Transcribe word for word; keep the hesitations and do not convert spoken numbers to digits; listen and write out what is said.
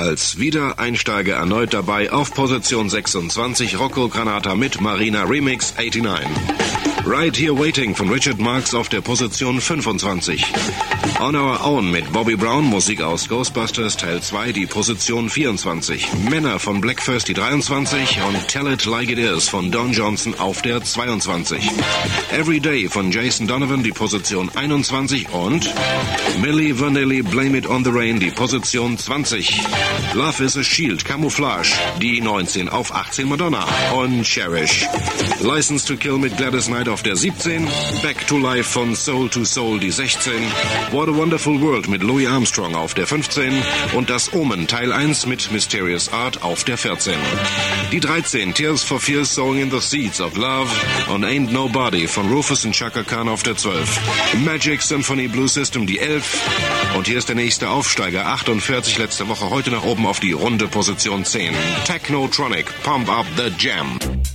Als Wiedereinsteiger erneut dabei auf Position sechsundzwanzig Rocco Granata mit Marina Remix neunundachtzig. Right Here Waiting von Richard Marx auf der Position fünfundzwanzig. On Our Own mit Bobby Brown, Musik aus Ghostbusters Teil zwei, die Position vierundzwanzig. Männer von Blackfirst die dreiundzwanzig und Tell It Like It Is von Don Johnson auf der zweiundzwanzig. Every Day von Jason Donovan die Position einundzwanzig und Milli Vanilli Blame It on the Rain die Position zwanzig. Love is a Shield Camouflage die neunzehn auf achtzehn Madonna und Cherish. License to Kill mit Gladys Knight auf der siebzehn. Back to Life von Soul to Soul die sechzehn. What a Wonderful World mit Louis Armstrong auf der fünfzehn und das Omen Teil eins mit Mysterious Art auf der vierzehn. Die dreizehn Tears for Fears Sowing in the Seeds of Love und Ain't Nobody von Rufus und Chaka Khan auf der zwölf. Magic Symphony Blue System die elf und hier ist der nächste Aufsteiger achtundvierzig letzte Woche, heute nach oben auf die runde Position zehn. Technotronic Pump Up the Jam.